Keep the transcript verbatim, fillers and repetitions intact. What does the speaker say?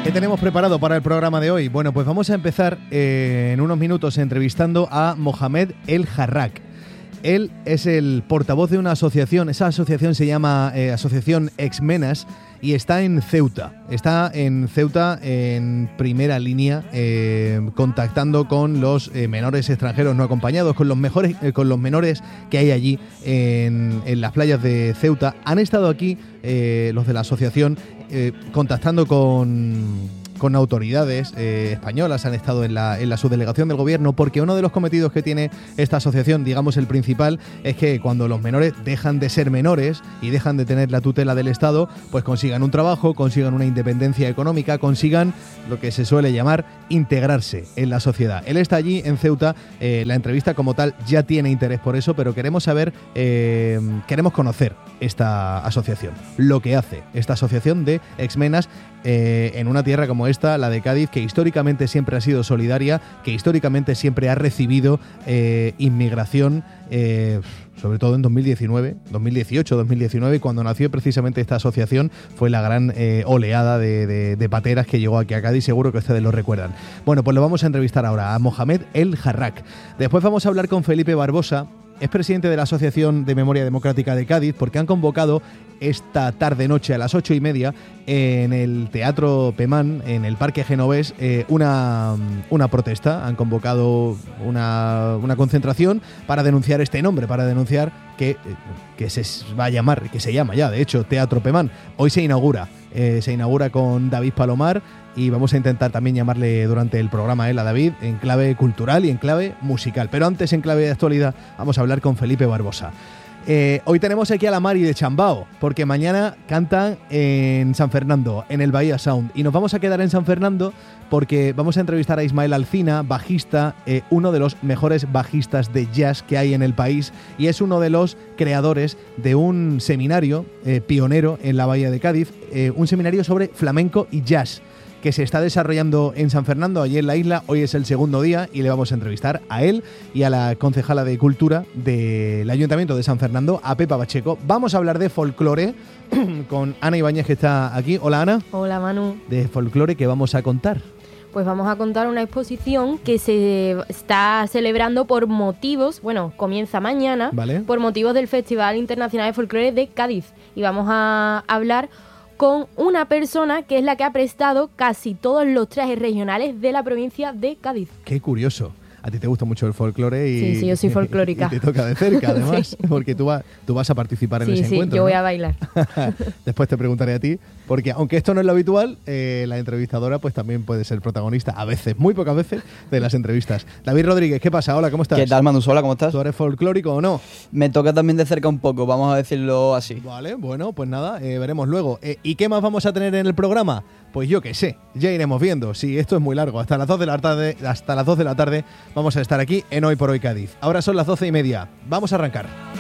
¿Qué tenemos preparado para el programa de hoy? Bueno, pues vamos a empezar eh, en unos minutos entrevistando a Mohamed El Jarrak. Él es el portavoz de una asociación, esa asociación se llama eh, Asociación Exmenas y está en Ceuta. Está en Ceuta en primera línea eh, contactando con los eh, menores extranjeros no acompañados, con los, mejores, eh, con los menores que hay allí en, en las playas de Ceuta. Han estado aquí eh, los de la asociación eh, contactando con... con autoridades eh, españolas, han estado en la, en la subdelegación del gobierno, porque uno de los cometidos que tiene esta asociación, digamos el principal, es que cuando los menores dejan de ser menores y dejan de tener la tutela del Estado, pues consigan un trabajo, consigan una independencia económica, consigan lo que se suele llamar integrarse en la sociedad. Él está allí en Ceuta, eh, la entrevista como tal ya tiene interés por eso, pero queremos saber, eh, queremos conocer esta asociación, lo que hace esta asociación de Exmenas eh, en una tierra como esta, la de Cádiz, que históricamente siempre ha sido solidaria, que históricamente siempre ha recibido eh, inmigración, eh, sobre todo en dos mil diecinueve, dos mil dieciocho, dos mil diecinueve, cuando nació precisamente esta asociación, fue la gran eh, oleada de, de, de pateras que llegó aquí a Cádiz, seguro que ustedes lo recuerdan. Bueno, pues lo vamos a entrevistar ahora a Mohamed El Jarrak. Después vamos a hablar con Felipe Barbosa. Es presidente de la Asociación de Memoria Democrática de Cádiz, porque han convocado esta tarde-noche a las ocho y media en el Teatro Pemán, en el Parque Genovés, eh, una, una protesta. Han convocado una, una concentración para denunciar este nombre, para denunciar que, que se va a llamar, que se llama ya, de hecho, Teatro Pemán. Hoy se inaugura, eh, se inaugura con David Palomar, y vamos a intentar también llamarle durante el programa a él, a David, en clave cultural y en clave musical. Pero antes, en clave de actualidad, vamos a hablar con Felipe Barbosa. Eh, hoy tenemos aquí a la Mari de Chambao, porque mañana cantan en San Fernando, en el Bahía Sound. Y nos vamos a quedar en San Fernando porque vamos a entrevistar a Ismael Alcina, bajista, eh, uno de los mejores bajistas de jazz que hay en el país, y es uno de los creadores de un seminario eh, pionero en la Bahía de Cádiz, eh, un seminario sobre flamenco y jazz, que se está desarrollando en San Fernando, allí en la isla. Hoy es el segundo día y le vamos a entrevistar a él y a la concejala de Cultura del Ayuntamiento de San Fernando, a Pepa Pacheco. Vamos a hablar de folclore con Ana Ibáñez, que está aquí. Hola, Ana. Hola, Manu. De folclore, ¿qué vamos a contar? Pues vamos a contar una exposición que se está celebrando por motivos, bueno, comienza mañana, ¿vale?, por motivos del Festival Internacional de Folclore de Cádiz. Y vamos a hablar con una persona que es la que ha prestado casi todos los trajes regionales de la provincia de Cádiz. Qué curioso. A ti te gusta mucho el folclore y... Sí, sí, yo soy folclórica. Y te toca de cerca, además, sí, porque tú, va, tú vas a participar en sí, ese sí, encuentro. Sí, yo voy ¿no? a bailar. Después te preguntaré a ti, porque aunque esto no es lo habitual, eh, la entrevistadora pues también puede ser protagonista, a veces, muy pocas veces, de las entrevistas. David Rodríguez, ¿qué pasa? Hola, ¿cómo estás? ¿Qué tal, Manu? Hola, ¿cómo estás? ¿Tú eres folclórico o no? Me toca también de cerca un poco, vamos a decirlo así. Vale, bueno, pues nada, eh, veremos luego. Eh, ¿Y qué más vamos a tener en el programa? Pues yo qué sé, ya iremos viendo. Sí, esto es muy largo. Hasta las dos de la tarde, hasta las dos de la tarde vamos a estar aquí en Hoy por Hoy Cádiz. Ahora son las doce y media. Vamos a arrancar.